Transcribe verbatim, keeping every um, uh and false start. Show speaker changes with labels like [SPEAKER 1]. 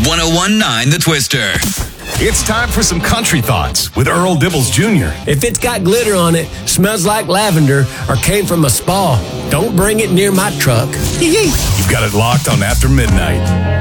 [SPEAKER 1] one oh one point nine The Twister.
[SPEAKER 2] It's time for some country thoughts with Earl Dibbles Junior
[SPEAKER 3] If it's got glitter on it, smells like lavender, or came from a spa, don't bring it near my truck.
[SPEAKER 2] You've got it locked on After Midnight.